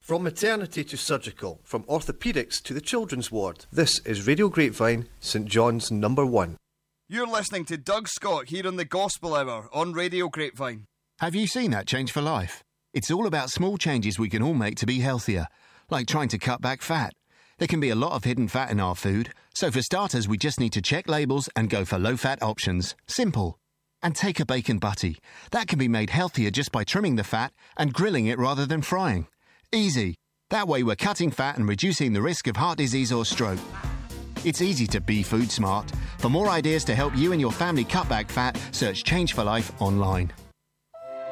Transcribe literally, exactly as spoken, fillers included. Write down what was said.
From maternity to surgical, from orthopaedics to the children's ward, this is Radio Grapevine, St John's number one. You're listening to Doug Scott here on the Gospel Hour on Radio Grapevine. Have you seen that Change for Life? It's all about small changes we can all make to be healthier, like trying to cut back fat. There can be a lot of hidden fat in our food, so for starters we just need to check labels and go for low-fat options. Simple. And take a bacon butty. That can be made healthier just by trimming the fat and grilling it rather than frying. Easy. That way we're cutting fat and reducing the risk of heart disease or stroke. It's easy to be food smart. For more ideas to help you and your family cut back fat, search Change for Life online.